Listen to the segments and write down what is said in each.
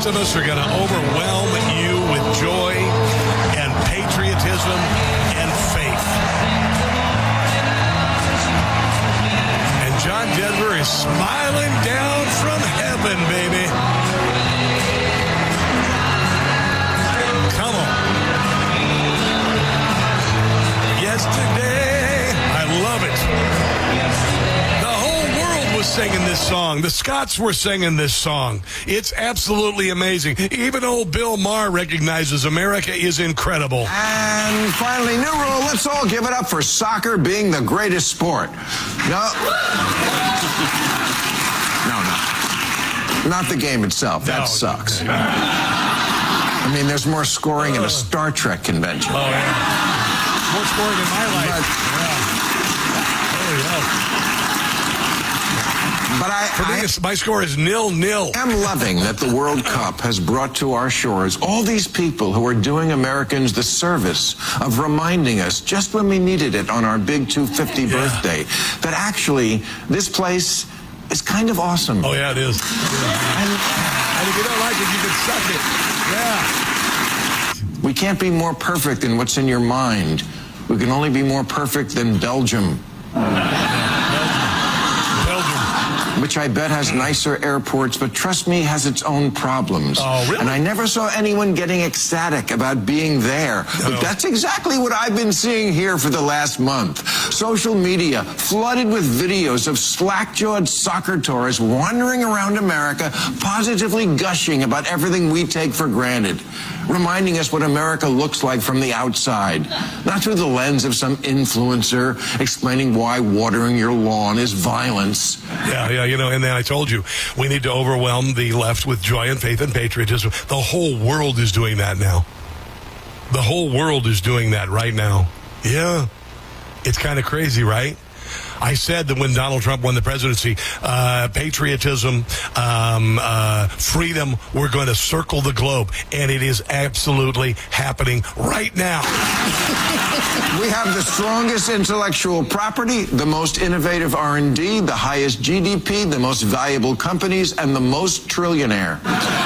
rest of us are going to overwhelm you with joy and patriotism and faith. And John Denver is smiling down from heaven, baby. Come on. Yesterday, I love it. The whole world was singing this song. The Scots were singing this song. It's absolutely amazing. Even old Bill Maher recognizes America is incredible. And finally, new rule, let's all give it up for soccer being the greatest sport. No. Not the game itself. That sucks. I mean, there's more scoring at a Star Trek convention. Oh, yeah. More scoring in my life. But my score is 0-0. I'm loving that the World Cup has brought to our shores all these people who are doing Americans the service of reminding us just when we needed it on our big 250 birthday that actually this place is kind of awesome. Oh, yeah, it is. And if you don't like it, you can suck it. Yeah. We can't be more perfect than what's in your mind. We can only be more perfect than Belgium. Which I bet has nicer airports, but trust me, has its own problems. Oh, really? And I never saw anyone getting ecstatic about being there. No. But that's exactly what I've been seeing here for the last month. Social media flooded with videos of slack-jawed soccer tourists wandering around America, positively gushing about everything we take for granted, reminding us what America looks like from the outside, not through the lens of some influencer explaining why watering your lawn is violence. Yeah, you know, and then I told you, we need to overwhelm the left with joy and faith and patriotism. The whole world is doing that now. The whole world is doing that right now. Yeah. It's kind of crazy, right? I said that when Donald Trump won the presidency, patriotism, freedom, we're going to circle the globe. And it is absolutely happening right now. We have the strongest intellectual property, the most innovative R&D, the highest GDP, the most valuable companies, and the most trillionaire.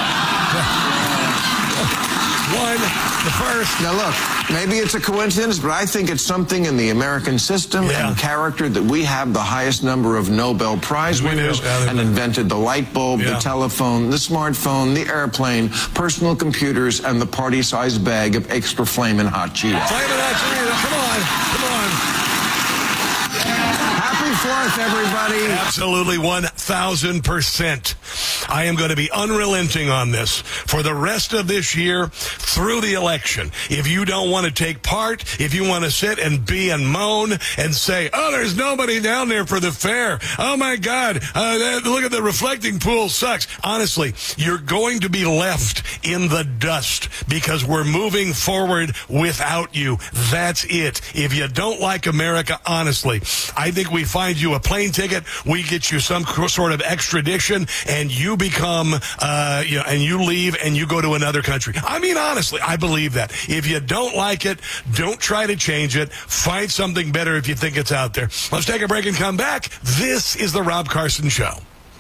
The first. Now look, maybe it's a coincidence, but I think it's something in the American system and character that we have the highest number of Nobel Prize winners and invented the light bulb, the telephone, the smartphone, the airplane, personal computers, and the party-sized bag of extra flamin' hot Cheetos. Flamin' hot Cheetos, come on. Happy 4th, everybody. Absolutely, 1,000%. I am going to be unrelenting on this for the rest of this year through the election. If you don't want to take part, if you want to sit and be and moan and say, oh, there's nobody down there for the fair. Oh, my God, look at the reflecting pool sucks. Honestly, you're going to be left in the dust because we're moving forward without you. That's it. If you don't like America, honestly, I think we find you a plane ticket, we get you some sort of extradition, and you become, and you leave and you go to another country. I mean, honestly, I believe that. If you don't like it, don't try to change it. Find something better if you think it's out there. Let's take a break and come back. This is the Rob Carson Show.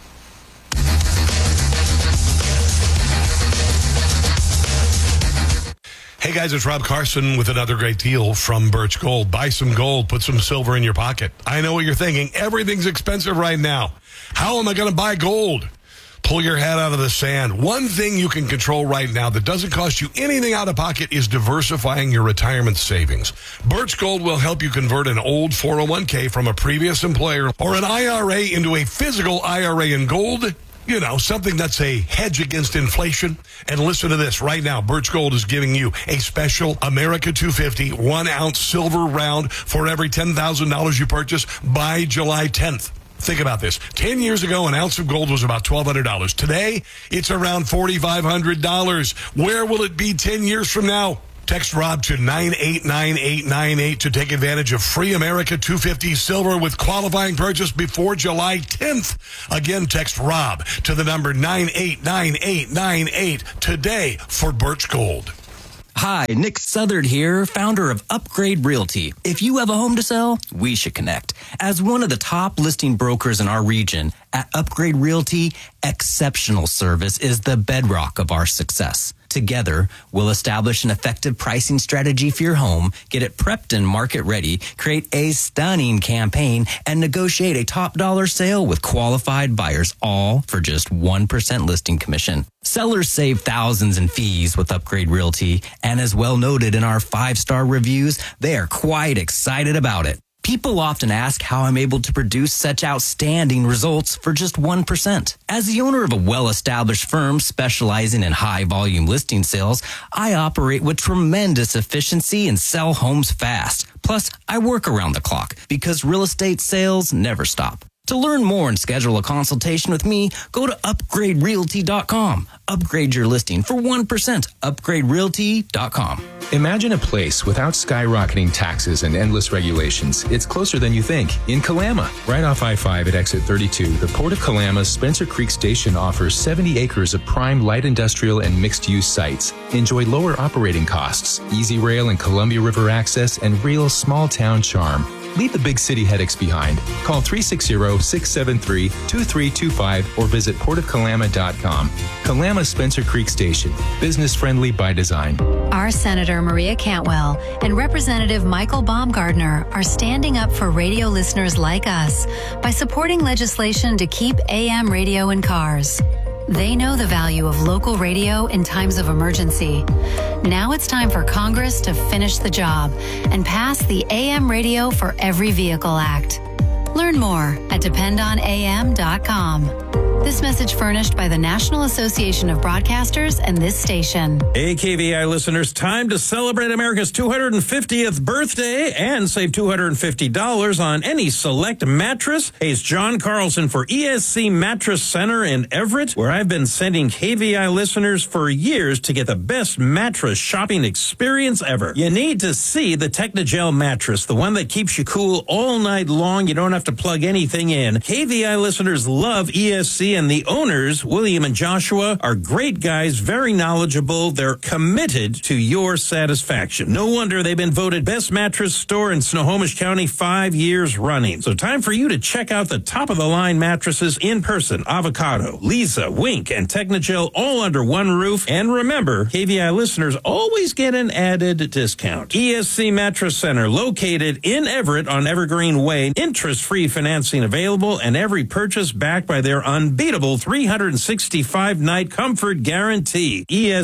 Hey guys, it's Rob Carson with another great deal from Birch Gold. Buy some gold, put some silver in your pocket. I know what you're thinking. Everything's expensive right now. How am I going to buy gold? Pull your head out of the sand. One thing you can control right now that doesn't cost you anything out of pocket is diversifying your retirement savings. Birch Gold will help you convert an old 401k from a previous employer or an IRA into a physical IRA in gold. You know, something that's a hedge against inflation. And listen to this. Right now, Birch Gold is giving you a special America 250 1-ounce silver round for every $10,000 you purchase by July 10th. Think about this. 10 years ago, an ounce of gold was about $1,200. Today, it's around $4,500. Where will it be 10 years from now? Text Rob to 989898 to take advantage of free America 250 silver with qualifying purchase before July 10th. Again, text Rob to the number 989898 today for Birch Gold. Hi, Nick Southard here, founder of Upgrade Realty. If you have a home to sell, we should connect. As one of the top listing brokers in our region, at Upgrade Realty, exceptional service is the bedrock of our success. Together, we'll establish an effective pricing strategy for your home, get it prepped and market ready, create a stunning campaign, and negotiate a top dollar sale with qualified buyers, all for just 1% listing commission. Sellers save thousands in fees with Upgrade Realty, and as well noted in our 5-star reviews, they are quite excited about it. People often ask how I'm able to produce such outstanding results for just 1%. As the owner of a well-established firm specializing in high-volume listing sales, I operate with tremendous efficiency and sell homes fast. Plus, I work around the clock because real estate sales never stop. To learn more and schedule a consultation with me, go to upgraderealty.com. Upgrade your listing for 1%. Upgraderealty.com. Imagine a place without skyrocketing taxes and endless regulations. It's closer than you think. In Kalama, right off I-5 at exit 32, the Port of Kalama's Spencer Creek Station offers 70 acres of prime light industrial and mixed-use sites. Enjoy lower operating costs, easy rail and Columbia River access, and real small-town charm. Leave the big city headaches behind. Call 360-673-2325 or visit portofkalama.com. Kalama Spencer Creek Station. Business friendly by design. Our Senator Maria Cantwell and Representative Michael Baumgardner are standing up for radio listeners like us by supporting legislation to keep AM radio in cars. They know the value of local radio in times of emergency. Now it's time for Congress to finish the job and pass the AM Radio for Every Vehicle Act. Learn more at dependonam.com. This message furnished by the National Association of Broadcasters and this station. Hey, KVI listeners, time to celebrate America's 250th birthday and save $250 on any select mattress. Hey, it's John Carlson for ESC Mattress Center in Everett, where I've been sending KVI listeners for years to get the best mattress shopping experience ever. You need to see the Technogel mattress, the one that keeps you cool all night long. You don't have to plug anything in. KVI listeners love ESC, and the owners, William and Joshua, are great guys, very knowledgeable. They're committed to your satisfaction. No wonder they've been voted best mattress store in Snohomish County 5 years running. So time for you to check out the top-of-the-line mattresses in person. Avocado, Lisa, Wink, and Technogel all under one roof. And remember, KVI listeners always get an added discount. ESC Mattress Center, located in Everett on Evergreen Way. Interest-free financing available, and every purchase backed by their unbeatable 365-night comfort guarantee.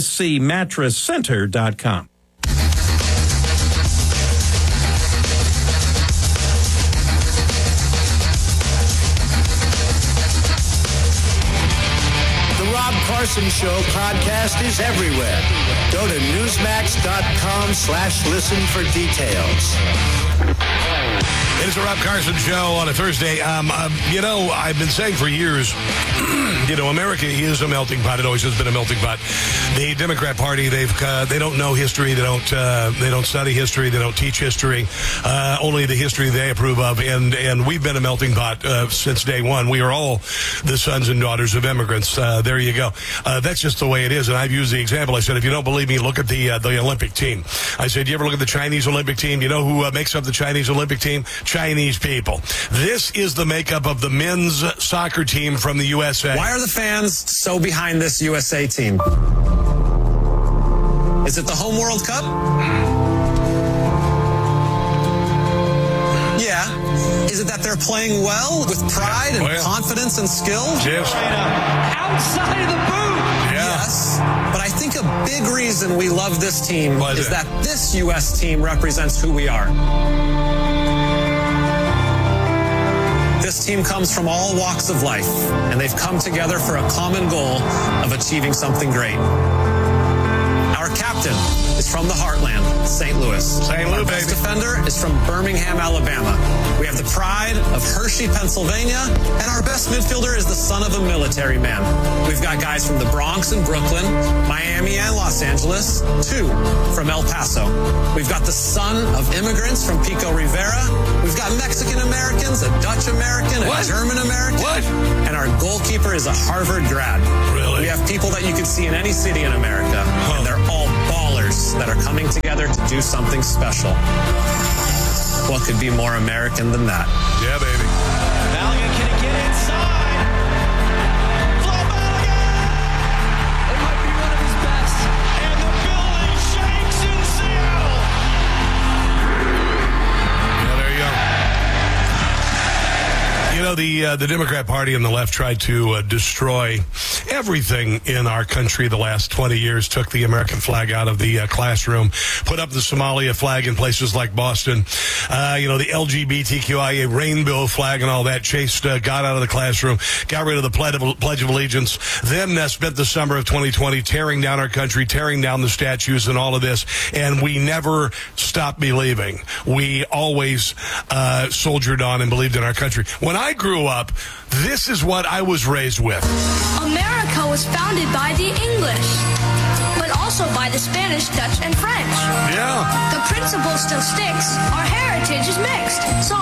ESCMattressCenter.com. The Rob Carson Show podcast is everywhere. Go to Newsmax.com/listen for details. It is the Rob Carson Show on a Thursday. I've been saying for years, America is a melting pot. It always has been a melting pot. The Democrat Party, they don't know history. They don't study history. They don't teach history. Only the history they approve of. And we've been a melting pot since day one. We are all the sons and daughters of immigrants. There you go. That's just the way it is. And I've used the example. I said, if you don't believe me, look at the Olympic team. I said, you ever look at the Chinese Olympic team? You know who makes up the Chinese Olympic team? Chinese people. This is the makeup of the men's soccer team from the USA. Why are the fans so behind this USA team? Is it the home World Cup? Yeah. Is it that they're playing well with pride and confidence and skill? Yes. Outside of the boot. Yeah. Yes. But I think a big reason we love this team is that this U.S. team represents who we are. This team comes from all walks of life, and they've come together for a common goal of achieving something great. Our captain is from the heartland, St. Louis. St. Louis, Our best defender is from Birmingham, Alabama. We have the pride of Hershey, Pennsylvania, and our best midfielder is the son of a military man. We've got guys from the Bronx and Brooklyn, Miami and Los Angeles, 2 from El Paso. We've got the son of immigrants from Pico Rivera. We've got Mexican Americans, a Dutch American, a German American. And our goalkeeper is a Harvard grad. Really? We have people that you can see in any city in America, and they're all ballers. that are coming together to do something special. What could be more American than that? Yeah, baby. Balogun, can he get inside? Flo Balogun! It might be one of his best. And the building shakes in Seattle. Yeah, there you go. You know, the Democrat Party and the left tried to destroy everything in our country the last 20 years, took the American flag out of the classroom, put up the Somalia flag in places like Boston, the LGBTQIA rainbow flag and all that, chased God out of the classroom, got rid of the Pledge of Allegiance, then spent the summer of 2020 tearing down our country, tearing down the statues and all of this, and we never stopped believing. We always soldiered on and believed in our country. When I grew up, this is what I was raised with. America was founded by the English, but also by the Spanish, Dutch, and French. Yeah. The principle still sticks. Our heritage is mixed. So